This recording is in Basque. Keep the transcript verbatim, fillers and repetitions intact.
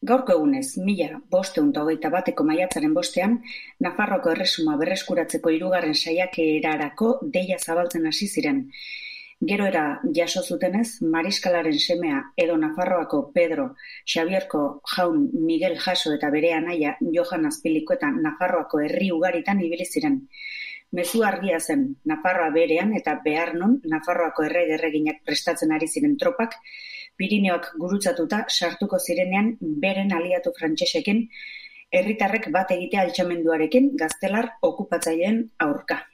Gaurko egunez, mila bostehun eta hogeita bateko maiatzaren bostean, Nafarroako erresuma berreskuratzeko hirugarren saiakerarako deia zabaltzen hasi ziren. Gero era jaso zutenez, mariskalaren semea edo Nafarroako Pedro Xabierko jaun Miguel Jaso eta bere anaia Johan Azpiliko eta Nafarroako herri ugaritan ibili ziren. Mezu argia zen, Nafarroa berean eta behar non Nafarroako errege-erreginak prestatzen ari ziren tropak, Pirineoak gurutzatuta sartuko zirenean beren aliatu frantsesekin, herritarrek bat egitea altxamenduarekin gaztelar okupatzaileen aurka.